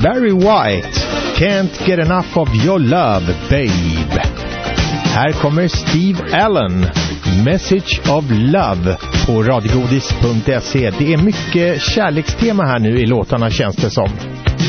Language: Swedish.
Barry White, Can't Get Enough of Your Love, Babe. Här kommer Steve Allen, Message of Love på radiogodis.se. Det är mycket kärlekstema här nu i låtarna, känns det som.